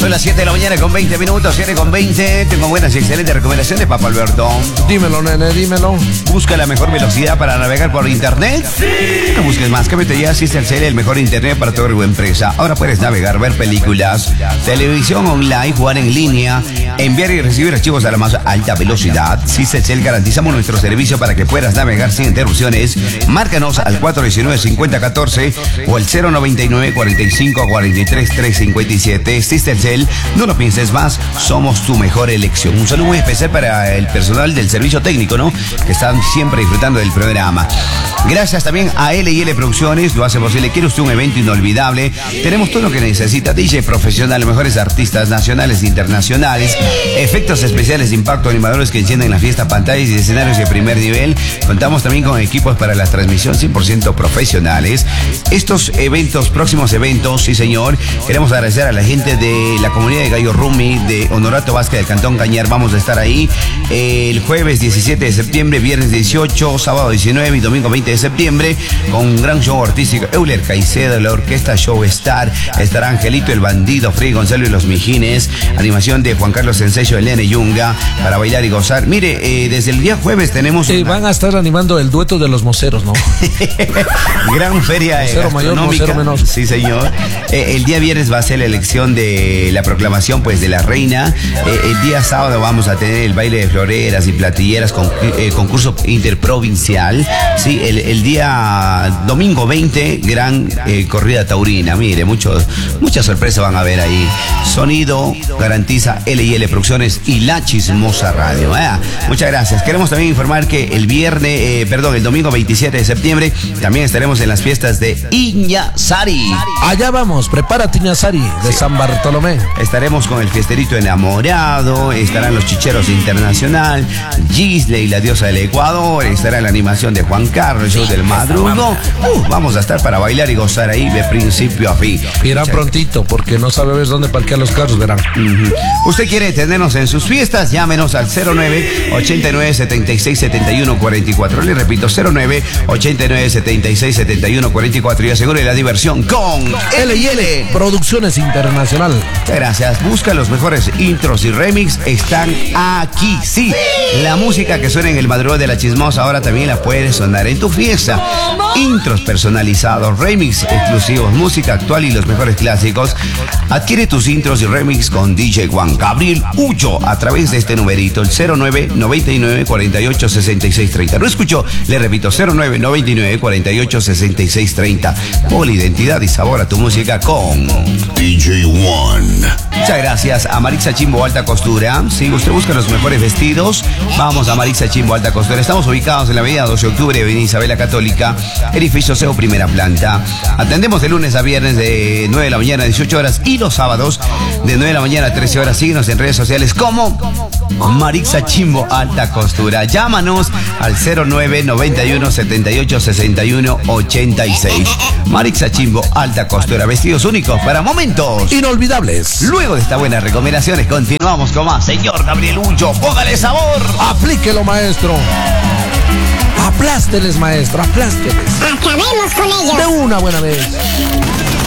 Son las 7 de la mañana con 20 minutos, 7 con 20. Tengo buenas y excelentes recomendaciones, Papa Alberto. Dímelo, nene, dímelo. Busca la mejor velocidad para navegar por internet. No busques más, cámbiate ya, Systelcel, el mejor internet para tu empresa. Ahora puedes navegar, ver películas, televisión online, jugar en línea, enviar y recibir archivos a la más alta velocidad. Systelcel, garantizamos nuestro servicio para que puedas navegar sin interrupciones. Márcanos al 419-5014 o al 099-45-43-357. Systelcel, no lo pienses más, somos tu mejor elección. Un saludo muy especial para el personal del servicio técnico, ¿no? Que están siempre disfrutando del programa. Gracias también a L&L Producciones, lo hace posible. ¿Quiere usted un evento inolvidable? Tenemos todo lo que necesita: DJ profesional, mejores artistas nacionales e internacionales, efectos especiales de impacto, animadores que encienden la fiesta, pantallas y escenarios de primer nivel. Contamos también con equipos para la transmisión 100% profesionales. Estos eventos, próximos eventos, sí señor, queremos agradecer a la gente de la comunidad de Gallo Rumi, de Honorato Vázquez del Cantón Cañar. Vamos a estar ahí el jueves 17 de septiembre, viernes 18, sábado 19 y domingo 20 de septiembre, con un gran show artístico. Euler Caicedo, la orquesta Show Star, estará Angelito el Bandido, Freddy Gonzalo y los Mijines, animación de Juan Carlos Sensello, Elena Yunga, para bailar y gozar. Mire, desde el día jueves tenemos van a estar animando el dueto de los moceros, ¿no? Gran feria mocero mayor, mocero menor. Sí, señor. El día viernes va a ser la elección de la proclamación, pues, de la reina. El día sábado vamos a tener el baile de floreras y platilleras con concurso interprovincial. Sí, el día domingo 20, gran corrida taurina. Mire, muchas sorpresas van a ver ahí. Sonido garantiza L&L Producciones y La Chismosa Radio. Muchas gracias. Queremos también informar que el domingo 27 de septiembre también estaremos en las fiestas de Iñazari. Allá vamos, prepárate, Iñazari, de San Bartolomé. Estaremos con el Fiesterito Enamorado, estarán los Chicheros Internacional, Gisle y la Diosa del Ecuador, estará la animación de Juan Carlos, el show del Madrugo. Vamos a estar para bailar y gozar ahí de principio a fin. Irán prontito, porque no sabes dónde parquear los carros, verán. ¿Usted quiere tenernos en sus fiestas? Llámenos al 09-89-76-71-44. Le repito, 09-89-76-71-44 y asegure la diversión con L&L Producciones Internacional. Gracias. Busca los mejores intros y remix. Están aquí. Sí, la música que suena en el madrugón de La Chismosa ahora también la puedes sonar en tu fiesta. Intros personalizados, remix exclusivos, música actual y los mejores clásicos. Adquiere tus intros y remix con DJ Juan Gabriel Ullo a través de este numerito, el 09-99-48-6630. ¿No escuchó? Le repito, 09-99-48-6630. Pon identidad y sabor a tu música con DJ One. Muchas gracias a Marixa Chimbo Alta Costura. Si usted busca los mejores vestidos, vamos a Marixa Chimbo Alta Costura. Estamos ubicados en la avenida 12 de octubre, avenida Isabel la Católica, edificio CEO, primera planta. Atendemos de lunes a viernes de 9 de la mañana a 18 horas y los sábados de 9 de la mañana a 13 horas. Síguenos en redes sociales como Marixa Chimbo Alta Costura. Llámanos al 09-91-78-61-86. Marixa Chimbo Alta Costura, vestidos únicos para momentos inolvidables. Luego de estas buenas recomendaciones, continuamos con más. Señor Gabriel Ullo, póngale sabor. Aplíquelo, maestro. Aplásteles, maestro, aplásteles. Acabemos con ellos. De una buena vez.